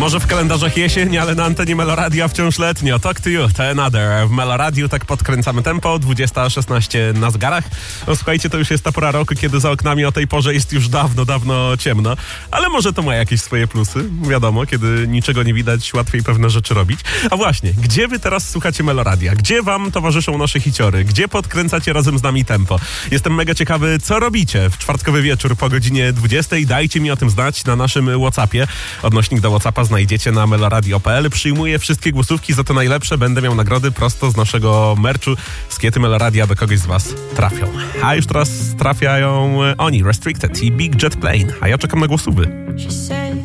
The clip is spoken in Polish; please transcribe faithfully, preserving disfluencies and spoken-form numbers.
Może w kalendarzach jesień, ale na antenie Meloradia wciąż letnio. Talk to you, to another. W Meloradiu tak podkręcamy tempo, dwudziesta szesnaście na zegarach. No słuchajcie, to już jest ta pora roku, kiedy za oknami o tej porze jest już dawno, dawno ciemno. Ale może to ma jakieś swoje plusy. Wiadomo, kiedy niczego nie widać, łatwiej pewne rzeczy robić. A właśnie, gdzie wy teraz słuchacie Meloradia? Gdzie wam towarzyszą nasze hiciory? Gdzie podkręcacie razem z nami tempo? Jestem mega ciekawy, co robicie w czwartkowy wieczór po godzinie dwudziestej. Dajcie mi o tym znać na naszym WhatsAppie. Odnośnik do WhatsAppa znajdziecie na meloradio kropka p l. Przyjmuję wszystkie głosówki, za to najlepsze będę miał nagrody prosto z naszego merchu. Skiety Meloradia do kogoś z was trafią. A już teraz trafiają oni, Restricted i Big Jet Plane. A ja czekam na głosówy.